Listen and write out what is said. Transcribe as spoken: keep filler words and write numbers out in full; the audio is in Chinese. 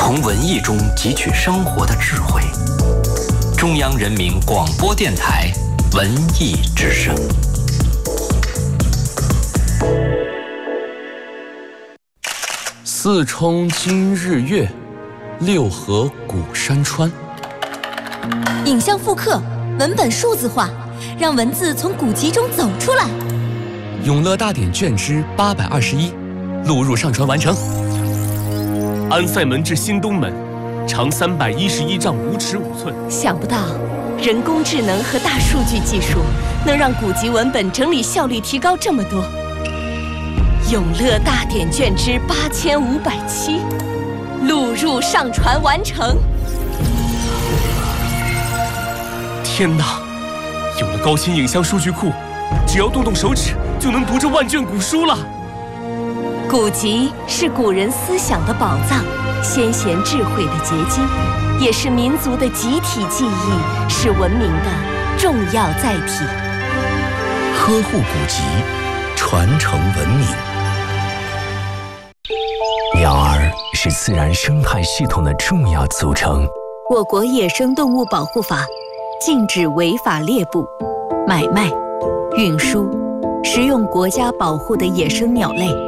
从文艺中汲取生活的智慧。中央人民广播电台文艺之声。 四冲今日月，六合古山川。 影像复刻，文本数字化，让文字从古籍中走出来。 永乐大典卷之八百二十一，录入上传完成。 安塞门至新东门，长三百一十一丈五尺五寸。 想不到，人工智能和大数据技术能让古籍文本整理效率提高这么多。永乐大典卷之八千五百七，录入上传完成。 天哪！有了高清影像数据库，只要动动手指就能读这万卷古书了。 古籍是古人思想的宝藏，先贤智慧的结晶，也是民族的集体记忆，是文明的重要载体。 呵护古籍，传承文明。鸟儿是自然生态系统的重要组成。 我国野生动物保护法禁止违法猎捕、买卖、运输、食用国家保护的野生鸟类。